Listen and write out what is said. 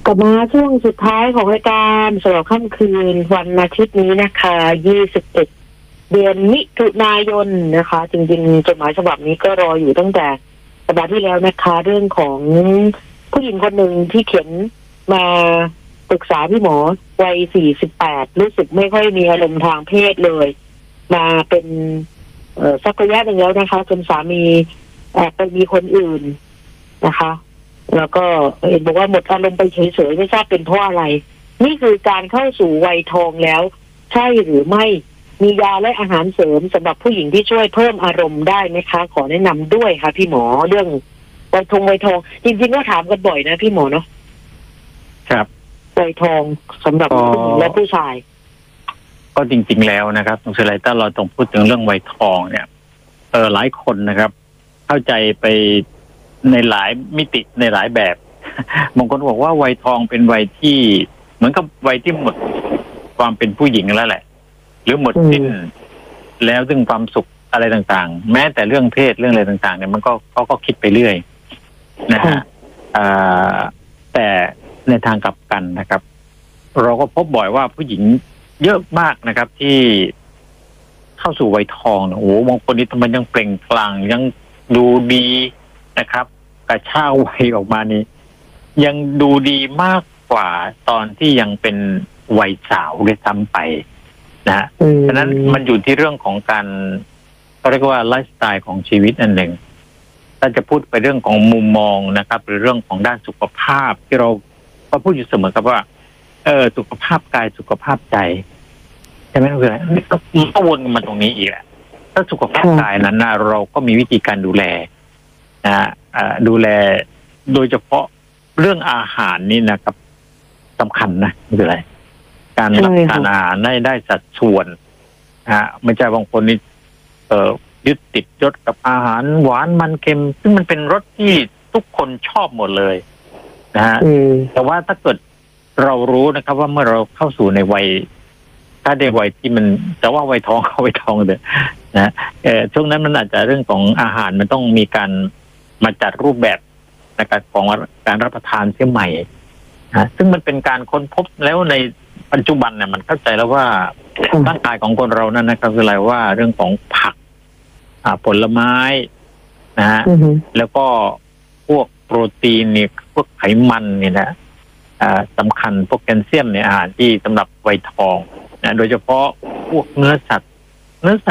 กลับมาช่วงสุดท้ายของรายการสำหรับค่ำคืนวันอาทิตย์นี้นะคะ21เดือนมิถุนายนนะคะ จริงๆจดหมายฉบับนี้ก็รออยู่ตั้งแต่สัปดาห์ที่แล้วนะคะ เรื่องของผู้หญิงคนหนึ่งที่เขียนมาปรึกษาพี่หมอวัย48รู้สึกไม่ค่อยมีอารมณ์ทางเพศเลย มาเป็นสักระยะหนึ่งแล้วนะคะจนสามีแอบไปมีคนอื่นนะคะ แล้วก็เห็นบอกว่าหมดอารมณ์ไปเฉยๆไม่ทราบเป็นเพราะอะไรนี่คือการเข้าสู่วัยทองแล้วใช่หรือไม่มียาและอาหารเสริมสำหรับผู้หญิงที่ช่วยเพิ่มอารมณ์ได้ไหมคะขอแนะนำด้วยค่ะพี่หมอเรื่องวัยทองจริงๆก็ถามกันบ่อยนะพี่หมอเนาะครับวัยทองสำหรับผู้หญิงและผู้ชายก็จริงๆแล้วนะครับตรงสไลด์ถ้าเราต้องพูดถึงเรื่องวัยทองเนี่ยหลายคนนะครับเข้าใจไปในหลายมิติในหลายแบบบางคนบอกว่าวัยทองเป็นวัยที่เหมือนกับวัยที่หมดความเป็นผู้หญิงแล้วแหละหรือหมดสิ้นแล้วซึ่งความสุขอะไรต่างๆแม้แต่เรื่องเพศเรื่องอะไรต่างๆเนี่ยมันก็เขาก็คิดไปเรื่อยนะฮะแต่ในทางกลับกันนะครับเราก็พบบ่อยว่าผู้หญิงเยอะมากนะครับที่เข้าสู่วัยทองโอ้โหบางคนนี่ทำไมยังเปล่งปลั่งยังดูดีนะครับกระช่าวัยออกมานี่ยังดูดีมากกว่าตอนที่ยังเป็นวัยสาวด้วยซ้ำไปนะฉะนั้นมันอยู่ที่เรื่องของการเขาเรียกว่าไลฟ์สไตล์ของชีวิตอันหนึ่งถ้าจะพูดไปเรื่องของมุมมองนะครับหรือเรื่องของด้านสุขภาพที่เราก็พูดอยู่เสมอครับว่าสุขภาพกายสุขภาพใจใช่ไหมคืออะไรก็วนมาตรงนี้อีกแหละถ้าสุขภาพกายนั้นนะเราก็มีวิธีการดูแลนะดูแลโดยเฉพาะเรื่องอาหารนี่นะครับสำคัญนะคืออะไรการรับประทานอาหารได้สัดส่วนไม่ใช่บางคนนี่ยึดติดยศกับอาหารหวานมันเค็มซึ่งมันเป็นรสที่ทุกคนชอบหมดเลยนะฮะแต่ว่าถ้าเกิดเรารู้นะครับว่าเมื่อเราเข้าสู่ในวัยถ้าในวัยที่มันจะว่าวัยทองเขาวัยทองเลยนะช่วงนั้นมันอาจจะเรื่องของอาหารมันต้องมีการมาจัดรูปแบบนะครับของการรับประทานเสียใหม่นะซึ่งมันเป็นการค้นพบแล้วในปัจจุบันเนี่ยมันเข้าใจแล้วว่าร่างกายของคนเรานั้นนะครับคืออะไรว่าเรื่องของผักผลไม้นะฮะแล้วก็พวกโปรตีนเนี่ยพวกไขมันเนี่ยนะสำคัญพวกแคลเซียมในอาหารที่สำหรับวัยทองนะโดยเฉพาะพวกเนื้อสัตว์